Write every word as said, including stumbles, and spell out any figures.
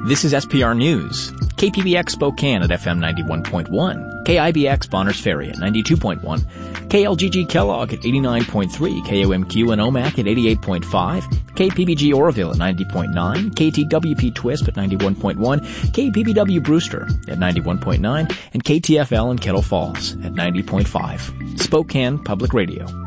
This is S P R News. K P B X Spokane at F M ninety-one point one. K I B X Bonners Ferry at ninety-two point one. K L G G Kellogg at eighty-nine point three. K O M Q and O M A C at eighty-eight point five. K P B G Oroville at ninety point nine. K T W P Twisp at ninety-one point one. K P B W Brewster at ninety-one point nine. And K T F L in Kettle Falls at ninety point five. Spokane Public Radio.